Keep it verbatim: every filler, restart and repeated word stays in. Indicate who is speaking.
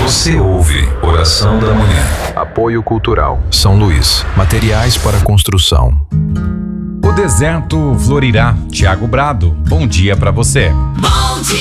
Speaker 1: Você ouve Oração da Manhã. Apoio Cultural São Luís. Materiais para construção.
Speaker 2: O deserto florirá. Tiago Brado, bom dia para você.
Speaker 3: Bom